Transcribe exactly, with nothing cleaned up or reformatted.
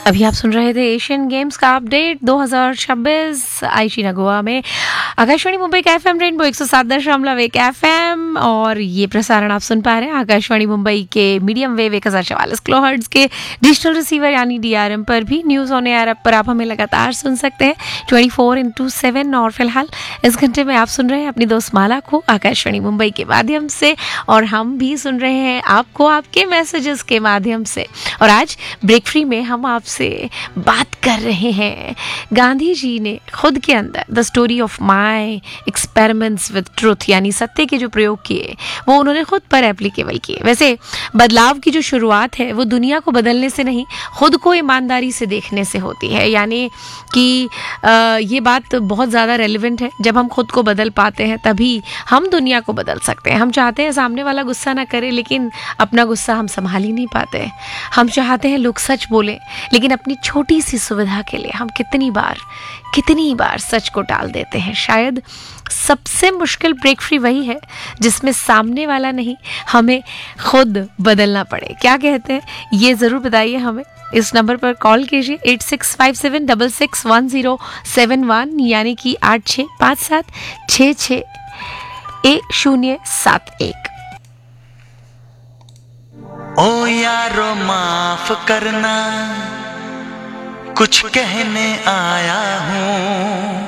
अभी आप सुन रहे थे एशियन गेम्स का अपडेट दो हज़ार छब्बीस आईची नगोआ में आकाशवाणी मुंबई का एफएम रेनबो एक सौ सात दशमलव एक एफएम। और ये प्रसारण आप सुन पा रहे हैं आकाशवाणी मुंबई के मीडियम वेव एक हजार चवालीस किलोहर्ट्ज के डिजिटल रिसीवर यानी डीआरएम पर भी। न्यूज ऑन एयर ऐप पर आप हमें लगातार सुन सकते हैं ट्वेंटी फोर इंटू सेवन। और फिलहाल इस घंटे में आप सुन रहे हैं अपनी दोस्त माला को आकाशवाणी मुंबई के माध्यम से, और हम भी सुन रहे हैं आपको आपके मैसेजेस के माध्यम से। और आज ब्रेक फ्री में हम आपसे बात कर रहे हैं गांधी जी ने खुद के अंदर the story of my experiments with truth यानी सत्य के जो प्रयोग किए वो उन्होंने खुद पर एप्लीकेबल किए। वैसे बदलाव की जो शुरुआत है वो दुनिया को बदलने से नहीं, खुद को ईमानदारी से देखने से होती है। यानी कि आ, ये बात बहुत ज़्यादा रेलिवेंट है। जब हम खुद को बदल पाते हैं तभी हम दुनिया को बदल सकते हैं। हम चाहते हैं सामने वाला गुस्सा ना करे, लेकिन अपना गुस्सा हम संभाल ही नहीं पाते। हम चाहते हैं लोग सच बोलें, लेकिन अपनी छोटी सी सुविधा के लिए हम कितनी बार कितनी बार सच को टाल देते हैं। शायद सबसे मुश्किल ब्रेक फ्री वही है जिसमें सामने वाला नहीं, हमें खुद बदलना पड़े। क्या कहते हैं ये ज़रूर बताइए हमें। इस नंबर पर कॉल कीजिए eight six five seven double six one zero seven one यानी कि आठ छः पाँच सात छः छः एक शून्य सात एक। ओ यारो माफ करना, कुछ कहने आया हूँ।